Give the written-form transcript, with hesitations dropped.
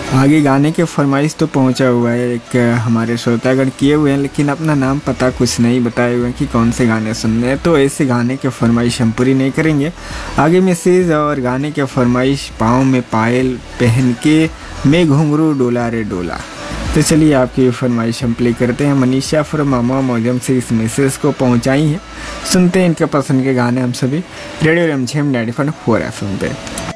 आगे गाने के फरमाइश तो पहुंचा हुआ है, एक हमारे श्रोतागण किए हुए हैं, लेकिन अपना नाम पता कुछ नहीं बताए हुए हैं कि कौन से गाने सुनने हैं। तो ऐसे गाने के फरमाइश हम पूरी नहीं करेंगे। आगे मैसेज और गाने के फरमाइश, पाँव में पायल पहन के मैं घुंघरू डोला रे डोला। तो चलिए आपकी फरमाइश हम प्ले करते हैं। मनीषा फ्रॉम मामा मौजम से इस मैसेज को पहुँचाई है। सुनते हैं इनके पसंद के गाने हम सभी रेडियो रिमझिम 90.4 FM पे।